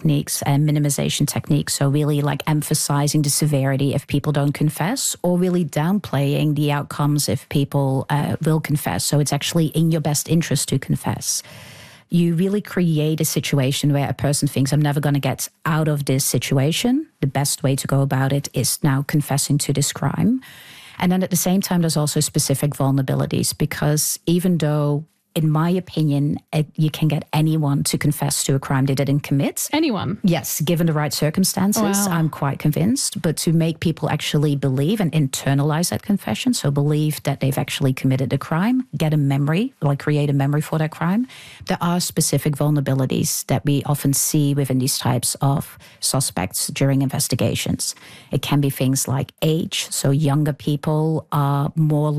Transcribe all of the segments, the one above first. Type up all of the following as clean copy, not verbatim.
techniques and minimization techniques. So really like emphasizing the severity if people don't confess, or really downplaying the outcomes if people will confess. So it's actually in your best interest to confess. You really create a situation where a person thinks, I'm never going to get out of this situation. The best way to go about it is now confessing to this crime. And then at the same time, there's also specific vulnerabilities, because even though, in my opinion, you can get anyone to confess to a crime they didn't commit. Anyone? Yes, given the right circumstances, Wow. I'm quite convinced. But to make people actually believe and internalize that confession, so believe that they've actually committed a crime, get a memory, like create a memory for that crime, there are specific vulnerabilities that we often see within these types of suspects during investigations. It can be things like age. So younger people are more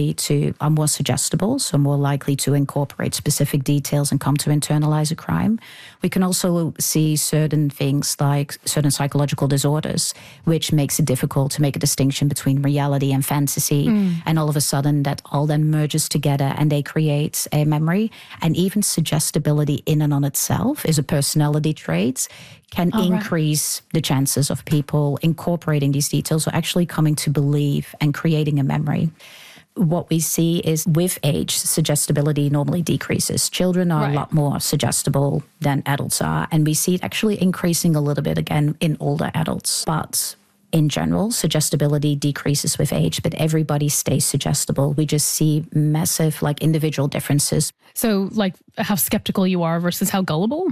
suggestible, so more likely to incorporate specific details and come to internalize a crime. We can also see certain things like certain psychological disorders, which makes it difficult to make a distinction between reality and fantasy. And all of a sudden that all then merges together and they create a memory. And even suggestibility in and on itself is a personality trait, can increase the chances of people incorporating these details or actually coming to believe and creating a memory. What we see is with age, suggestibility normally decreases. Children are a lot more suggestible than adults are. And we see it actually increasing a little bit again in older adults. But in general, suggestibility decreases with age, but everybody stays suggestible. We just see massive individual differences. So how skeptical you are versus how gullible?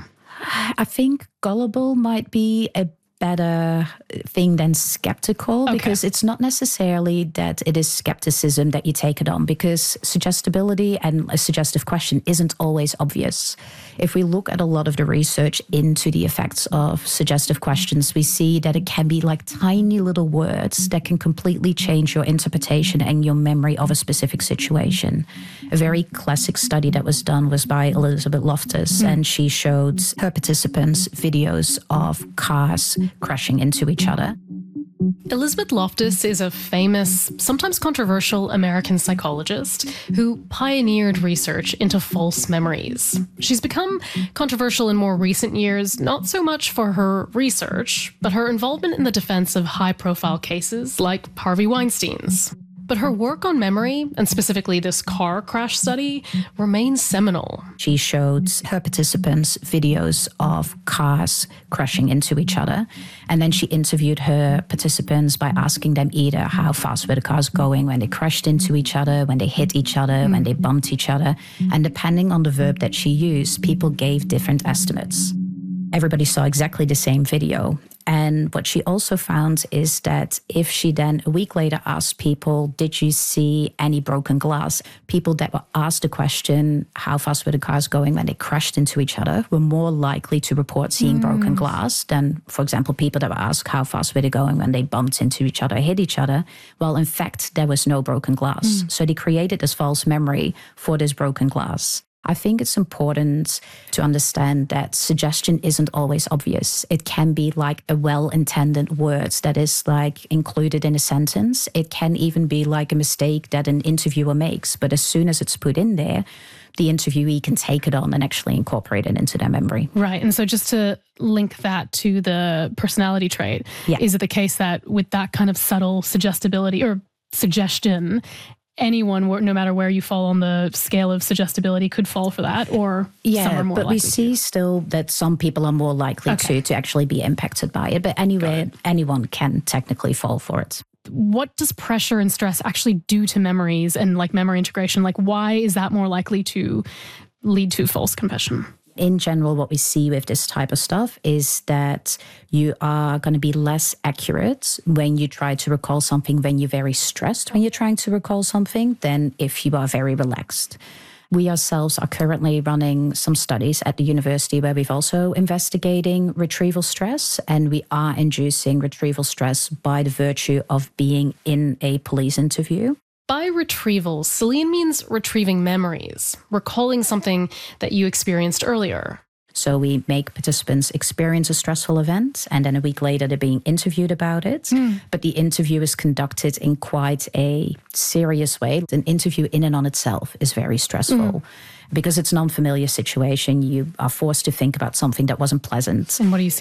I think gullible might be a better thing than skeptical, because it's not necessarily that it is skepticism that you take it on, because suggestibility and a suggestive question isn't always obvious. If we look at a lot of the research into the effects of suggestive questions, we see that it can be like tiny little words that can completely change your interpretation and your memory of a specific situation. A very classic study that was done was by Elizabeth Loftus, and she showed her participants videos of cars crashing into each other. Elizabeth Loftus is a famous, sometimes controversial American psychologist who pioneered research into false memories. She's become controversial in more recent years, not so much for her research, but her involvement in the defense of high-profile cases like Harvey Weinstein's. But her work on memory, and specifically this car crash study, remains seminal. She showed her participants videos of cars crashing into each other. And then she interviewed her participants by asking them either how fast were the cars going when they crashed into each other, when they hit each other, when they bumped each other. And depending on the verb that she used, people gave different estimates. Everybody saw exactly the same video. And what she also found is that if she then a week later asked people, did you see any broken glass? People that were asked the question, how fast were the cars going when they crashed into each other, were more likely to report seeing broken glass than, for example, people that were asked how fast were they going when they bumped into each other, hit each other. Well, in fact, there was no broken glass. So they created this false memory for this broken glass. I think it's important to understand that suggestion isn't always obvious. It can be like a well-intended word that is included in a sentence. It can even be like a mistake that an interviewer makes. But as soon as it's put in there, the interviewee can take it on and actually incorporate it into their memory. Right. And so just to link that to the personality trait, is it the case that with that kind of subtle suggestibility or suggestion, anyone, no matter where you fall on the scale of suggestibility, could fall for that, or some are more but likely we see still that some people are more likely to actually be impacted by it. But anyway, anyone can technically fall for it. What does pressure and stress actually do to memories and memory integration? Why is that more likely to lead to false confession? In general, what we see with this type of stuff is that you are going to be less accurate when you try to recall something when you're very stressed, when you're trying to recall something, than if you are very relaxed. We ourselves are currently running some studies at the university where we've also investigating retrieval stress, and we are inducing retrieval stress by the virtue of being in a police interview. By retrieval, Celine means retrieving memories, recalling something that you experienced earlier. So we make participants experience a stressful event, and then a week later they're being interviewed about it. But the interview is conducted in quite a serious way. An interview in and on itself is very stressful. Because it's an unfamiliar situation, you are forced to think about something that wasn't pleasant. And what do you see?